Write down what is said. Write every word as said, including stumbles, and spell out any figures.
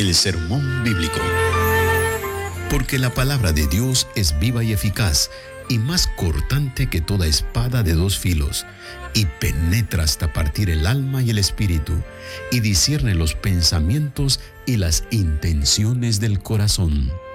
El sermón bíblico. Porque la palabra de Dios es viva y eficaz, y más cortante que toda espada de dos filos, y penetra hasta partir el alma y el espíritu, y discierne los pensamientos y las intenciones del corazón.